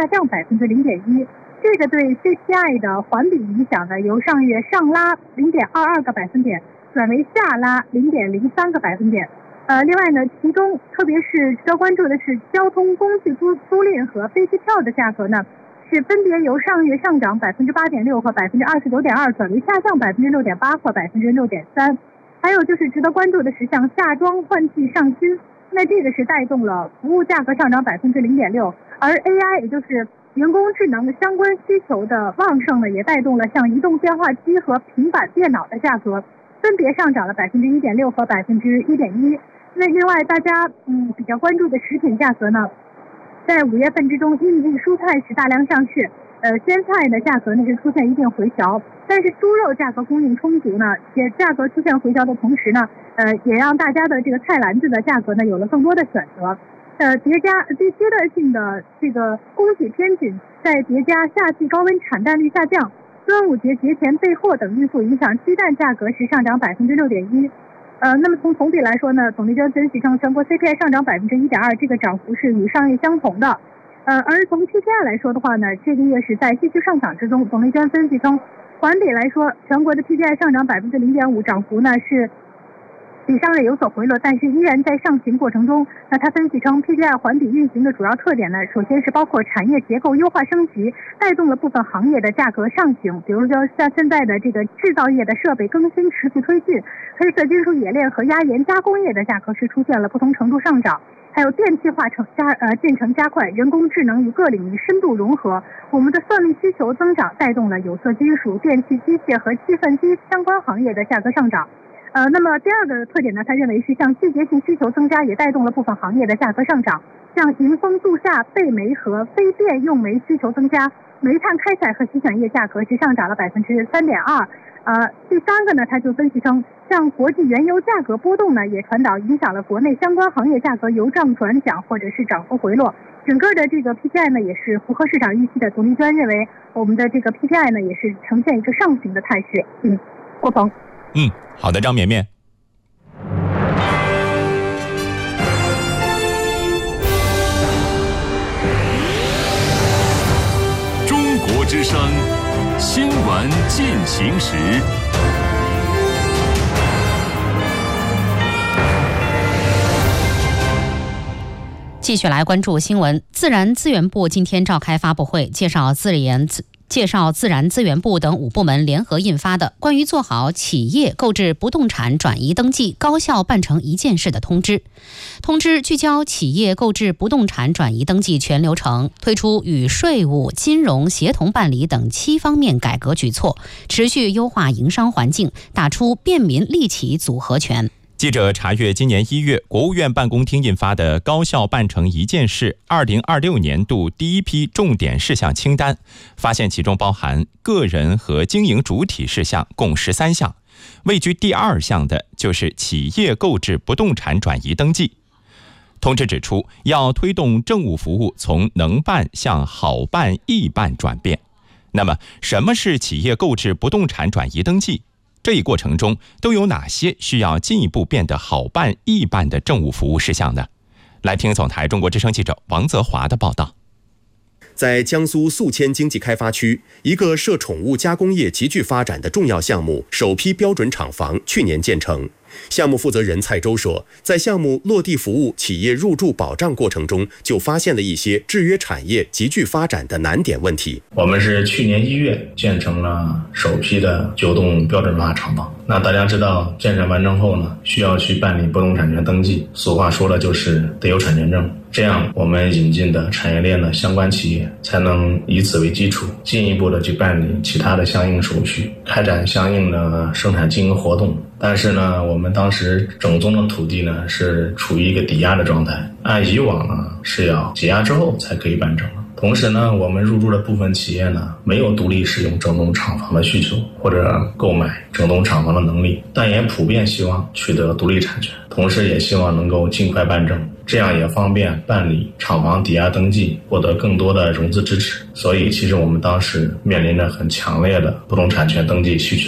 下降0.1%。这个对 CPI 的环比影响呢，由上月上拉0.22个百分点，转为下拉0.03个百分点。另外呢，其中特别是值得关注的是，交通工具租赁和飞机票的价格呢，是分别由上月上涨8.6%和29.2%，转为下降6.8%和6.3%。还有就是值得关注的是，像夏装换季上新，那这个是带动了服务价格上涨0.6%，而 AI 也就是人工智能的相关需求的旺盛呢，也带动了像移动电话机和平板电脑的价格分别上涨了1.6%和1.1%。那另外大家比较关注的食品价格呢，在5月份之中，因蔬菜是大量上市，鲜菜的价格呢是出现一定回调，但是猪肉价格供应充足呢，也价格出现回调的同时呢，也让大家的这个菜篮子的价格呢有了更多的选择。阶段性的这个供给偏紧，再叠加夏季高温产蛋率下降、端午节节前备货等因素影响，鸡蛋价格是上涨6.1%。那么从同比来说呢，董丽娟分析称，全国 CPI 上涨1.2%，这个涨幅是与上月相同的。而从 PPI 来说的话呢，这个月是在继续上涨之中。董丽娟分析称，环比来说，全国的 PPI 上涨0.5%，涨幅呢是比上月有所回落，但是依然在上行过程中。那他分析称 ，PPI 环比运行的主要特点呢，首先是包括产业结构优化升级，带动了部分行业的价格上行，比如说像现在的这个制造业的设备更新持续推进，黑色金属冶炼和压延加工业的价格是出现了不同程度上涨。还有电气化进程加快，人工智能与各领域深度融合，我们的算力需求增长带动了有色金属、电气机械和计算机相关行业的价格上涨。那么第二个特点呢，他认为是像季节性需求增加，也带动了部分行业的价格上涨，像迎风度夏、备煤和非电用煤需求增加，煤炭开采和洗选液价格是上涨了3.2%。第三个呢，他就分析称，像国际原油价格波动呢，也传导影响了国内相关行业价格由涨转降或者是涨幅回落。整个的这个 PPI 呢，也是符合市场预期的。董丽娟认为，我们的这个 PPI 呢，也是呈现一个上行的态势。郭鹏。 好的，张绵绵。 中国之声，新闻进行时。 继续来关注新闻。自然资源部今天召开发布会，介绍自然资源部等5部门联合印发的《关于做好企业购置不动产转移登记高效办成一件事的通知》。通知聚焦企业购置不动产转移登记全流程，推出与税务、金融协同办理等7方面改革举措，持续优化营商环境，打出便民利企组合拳。 记者查阅今年1月国务院办公厅印发的高效办成一件事2026年度第一批重点事项清单，发现其中包含个人和经营主体事项共13项，位居第2项的就是企业购置不动产转移登记。通知指出，要推动政务服务从能办向好办易办转变。那么，什么是企业购置不动产转移登记？这一过程中都有哪些需要进一步变得好办易办的政务服务事项呢？来听总台中国之声记者王泽华的报道。 在江苏宿迁经济开发区，一个涉宠物加工业急剧发展的重要项目首批标准厂房去年建成。项目负责人蔡周说，在项目落地服务企业入驻保障过程中，就发现了一些制约产业急剧发展的难点问题。 我们是去年1月建成了首批的9栋标准化厂房。那大家知道，建设完成后呢，需要去办理不动产权登记，俗话说了就是得有产权证。这样我们引进的产业链的相关企业才能以此为基础，进一步的去办理其他的相应手续，开展相应的生产经营活动。但是呢，我们当时整宗的土地呢是处于一个抵押的状态，按以往呢是要解押之后才可以办成的。同时呢，我们入驻的部分企业呢没有独立使用整栋厂房的需求或者购买整栋厂房的能力，但也普遍希望取得独立产权，同时也希望能够尽快办证，这样也方便办理厂房抵押登记，获得更多的融资支持。所以其实我们当时面临着很强烈的不动产权登记需求。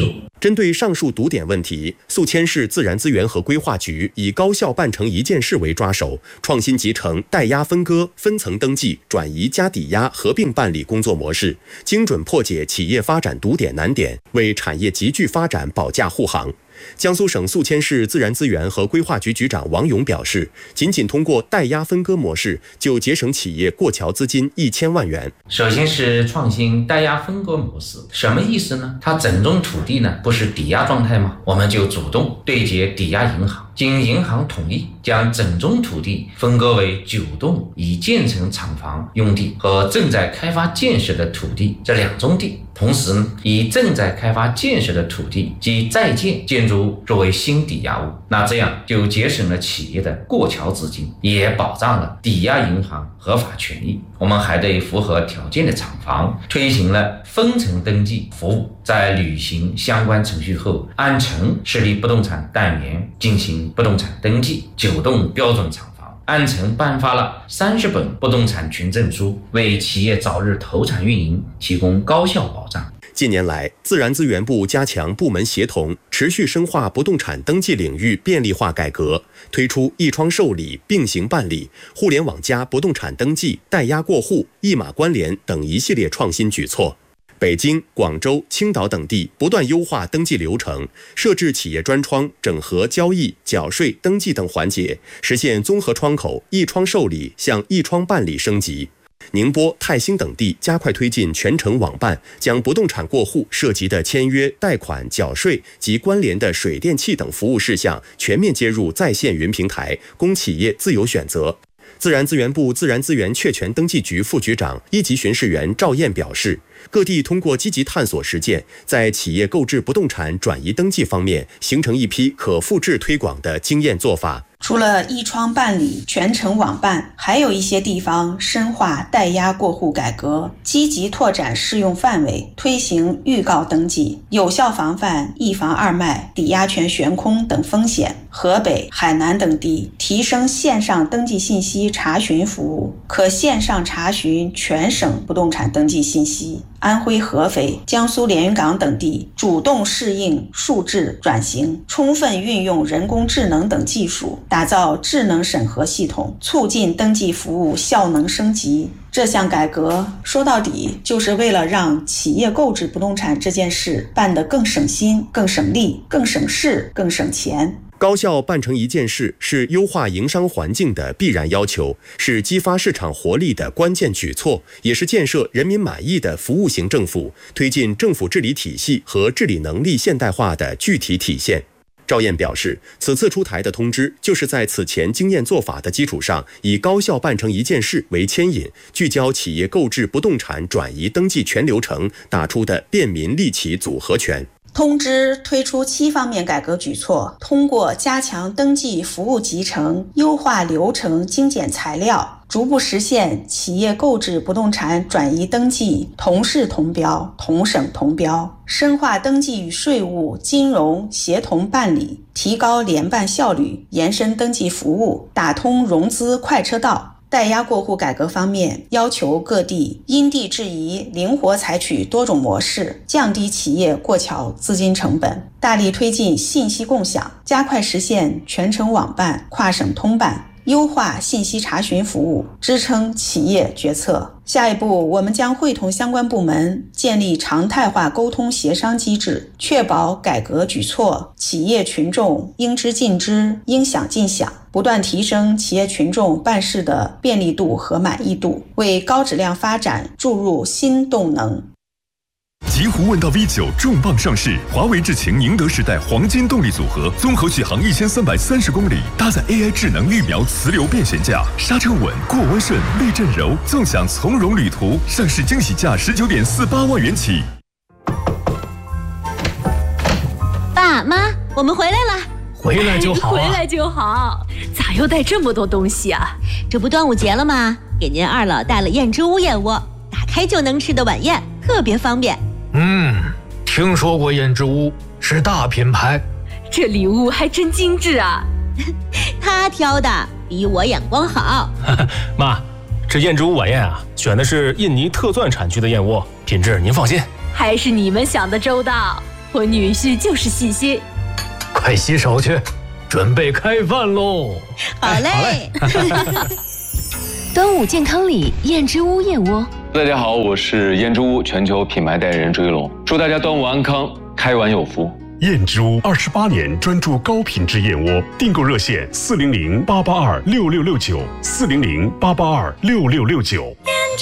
针对上述堵点问题，宿迁市自然资源和规划局以高效办成一件事为抓手，创新集成代押分割、分层登记、转移加抵押合并办理工作模式，精准破解企业发展堵点难点，为产业集聚发展保驾护航。江苏省宿迁市自然资源和规划局局长王勇表示，仅通过代押分割模式就节省企业过桥资金1000万元。 首先是创新代押分割模式，什么意思呢？它整宗土地呢不是抵押状态吗？我们就主动对接抵押银行，经银行同意，将整宗土地分割为9栋已建成厂房用地和正在开发建设的土地这2宗地，同时以正在开发建设的土地及在建建筑物作为新抵押物，那这样就节省了企业的过桥资金，也保障了抵押银行合法权益。我们还对符合条件的厂房推行了分层登记服务，在履行相关程序后，按层设立不动产单元进行不动产登记，9栋标准厂房按层颁发了30本不动产权证书，为企业早日投产运营提供高效保障。 近年来，自然资源部加强部门协同，持续深化不动产登记领域便利化改革，推出一窗受理、并行办理、互联网加不动产登记、代押过户、一码关联等一系列创新举措。北京、广州、青岛等地不断优化登记流程，设置企业专窗，整合交易、缴税、登记等环节，实现综合窗口一窗受理向一窗办理升级。宁波、泰兴等地加快推进全程网办，将不动产过户涉及的签约、贷款、缴税及关联的水电气等服务事项全面接入在线云平台，供企业自由选择。自然资源部自然资源确权登记局副局长、1级巡视员赵燕表示，各地通过积极探索实践，在企业购置不动产转移登记方面形成一批可复制推广的经验做法。 除了一窗办理、全程网办，还有一些地方深化代押过户改革，积极拓展适用范围，推行预告登记，有效防范一房二卖、抵押权悬空等风险。河北、海南等地提升线上登记信息查询服务，可线上查询全省不动产登记信息。安徽合肥、江苏连云港等地主动适应数字转型，充分运用人工智能等技术，打造智能审核系统，促进登记服务效能升级。这项改革说到底就是为了让企业购置不动产这件事办得更省心、更省力、更省事、更省钱。 高效办成一件事是优化营商环境的必然要求，是激发市场活力的关键举措，也是建设人民满意的服务型政府、推进政府治理体系和治理能力现代化的具体体现。赵燕表示，此次出台的通知就是在此前经验做法的基础上，以高效办成一件事为牵引，聚焦企业购置不动产转移登记全流程打出的便民利企组合拳。 通知推出7方面改革举措，通过加强登记服务集成、优化流程、精简材料，逐步实现企业购置不动产转移登记同市同标、同省同标，深化登记与税务、金融协同办理，提高联办效率，延伸登记服务，打通融资快车道。代押过户改革方面，要求各地因地制宜，灵活采取多种模式，降低企业过桥资金成本，大力推进信息共享，加快实现全程网办、跨省通办，优化信息查询服务，支撑企业决策。下一步，我们将会同相关部门建立常态化沟通协商机制，确保改革举措企业群众应知尽知、应享尽享，不断提升企业群众办事的便利度和满意度，为高质量发展注入新动能。 极狐问道 V9 重磅上市，华为智擎宁德时代黄金动力组合，综合续航1330公里，搭载 AI 智能预瞄磁流变悬架，刹车稳，过弯顺，避震柔，纵享从容旅途。上市惊喜价19.48万元起。 爸妈，我们回来了。 回来就好啊， 回来就好。咋又带这么多东西啊？这不端午节了吗？给您二老带了燕之屋燕窝，打开就能吃的晚宴，特别方便。 听说过燕之屋，是大品牌。 这礼物还真精致啊！他挑的，比我眼光好。 妈，这燕之屋晚宴啊，选的是印尼特钻产区的燕窝，品质您放心。 还是你们想的周到。 我女婿就是细心。 快洗手去，准备开饭喽！ 好嘞。 端午健康里，燕之屋燕窝。 大家好，我是燕之屋全球品牌代言人追龙，祝大家端午安康，开碗有福。 燕之屋28年专注高品质燕窝，订购热线400-882-6669，400-882-6669。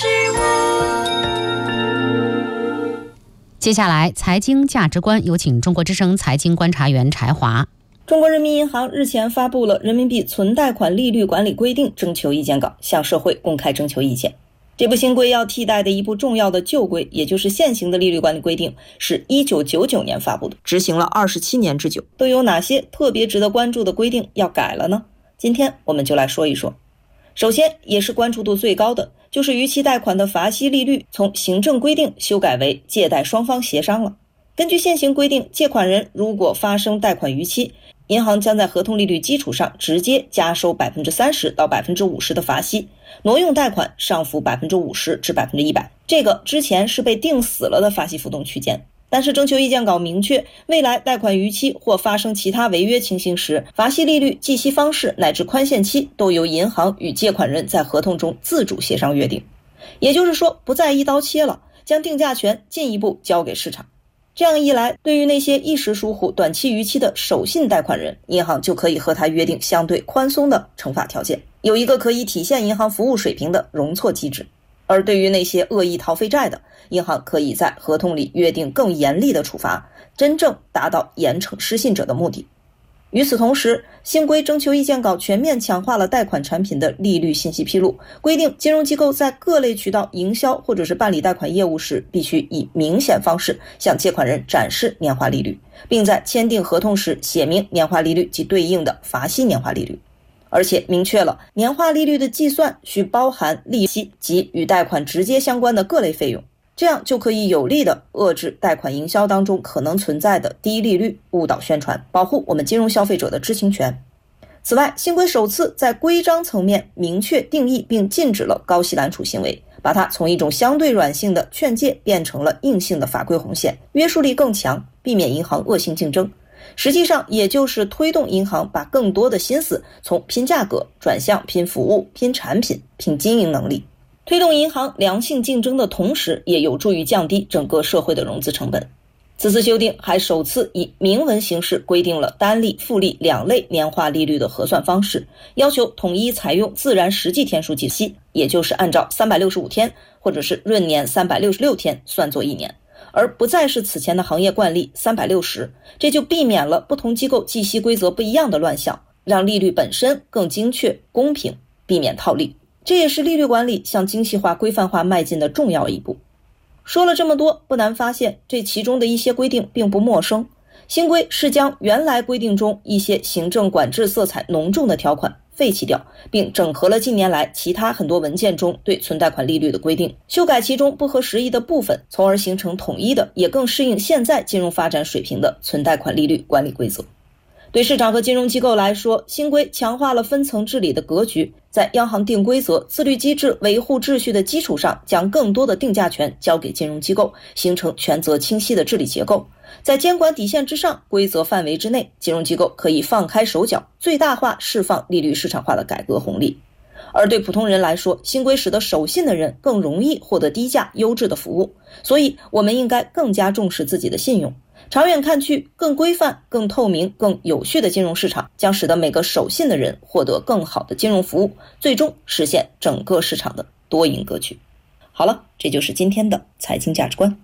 接下来，财经价值观有请中国之声财经观察员柴华。 中国人民银行日前发布了人民币存贷款利率管理规定征求意见稿，向社会公开征求意见。这部新规要替代的一部重要的旧规，也就是现行的利率管理规定，是1999年发布的，执行了27年之久。都有哪些特别值得关注的规定要改了呢？今天我们就来说一说。首先，也是关注度最高的，就是逾期贷款的罚息利率从行政规定修改为借贷双方协商了。根据现行规定，借款人如果发生贷款逾期，银行将在合同利率基础上直接加收30%到50%的罚息，挪用贷款上浮50%至100%。这个之前是被定死了的罚息浮动区间。但是征求意见稿明确，未来贷款逾期或发生其他违约情形时，罚息利率、计息方式乃至宽限期都由银行与借款人在合同中自主协商约定。也就是说，不再一刀切了，将定价权进一步交给市场。这样一来，对于那些一时疏忽、短期逾期的守信贷款人，银行就可以和他约定相对宽松的惩罚条件，有一个可以体现银行服务水平的容错机制。而对于那些恶意逃废债的，银行可以在合同里约定更严厉的处罚，真正达到严惩失信者的目的。与此同时，新规征求意见稿全面强化了贷款产品的利率信息披露，规定金融机构在各类渠道营销或者是办理贷款业务时，必须以明显方式向借款人展示年化利率，并在签订合同时写明年化利率及对应的罚息年化利率。而且明确了年化利率的计算需包含利息及与贷款直接相关的各类费用，这样就可以有力地遏制贷款营销当中可能存在的低利率误导宣传，保护我们金融消费者的知情权。此外，新规首次在规章层面明确定义并禁止了高息揽储行为，把它从一种相对软性的劝诫变成了硬性的法规红线，约束力更强，避免银行恶性竞争。实际上也就是推动银行把更多的心思从拼价格转向拼服务、拼产品、拼经营能力。推动银行良性竞争的同时，也有助于降低整个社会的融资成本。此次修订还首次以明文形式规定了单利、复利两类年化利率的核算方式，要求统一采用自然实际天数计息，也就是按照365天或者是闰年366天算作一年，而不再是此前的行业惯例360，这就避免了不同机构计息规则不一样的乱象，让利率本身更精确、公平，避免套利。这也是利率管理向精细化、规范化迈进的重要一步。说了这么多，不难发现，这其中的一些规定并不陌生。新规是将原来规定中一些行政管制色彩浓重的条款废弃掉，并整合了近年来其他很多文件中对存贷款利率的规定，修改其中不合时宜的部分，从而形成统一的，也更适应现在金融发展水平的存贷款利率管理规则。对市场和金融机构来说，新规强化了分层治理的格局，在央行定规则、自律机制、维护秩序的基础上，将更多的定价权交给金融机构，形成权责清晰的治理结构。在监管底线之上、规则范围之内，金融机构可以放开手脚，最大化释放利率市场化的改革红利。而对普通人来说，新规使得守信的人更容易获得低价优质的服务，所以我们应该更加重视自己的信用。长远看去，更规范、更透明、更有序的金融市场将使得每个守信的人获得更好的金融服务，最终实现整个市场的多赢格局。好了，这就是今天的财经价值观。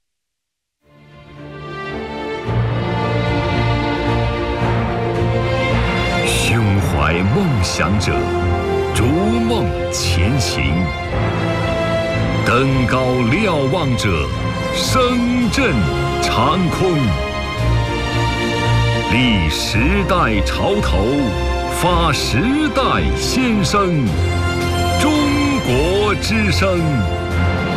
胸怀梦想者，逐梦前行；登高瞭望者，声震长空。立时代潮头，发时代先声。中国之声。